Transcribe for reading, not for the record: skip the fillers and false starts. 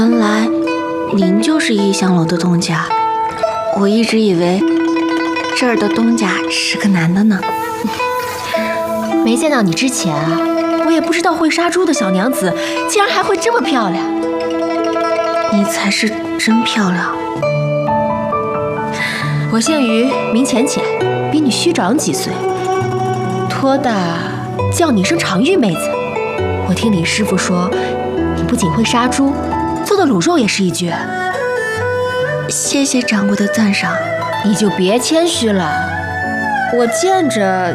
原来您就是异香楼的东家，我一直以为这儿的东家是个男的呢。 没见到你之前啊，我也不知道会杀猪的小娘子竟然还会这么漂亮。 你才是真漂亮。 我姓于，名浅浅，比你虚长几岁，托大叫你声常玉妹子。我听李师傅说，你不仅会杀猪，做的卤肉也是一绝。 谢谢掌柜的赞赏。 你就别谦虚了，我见着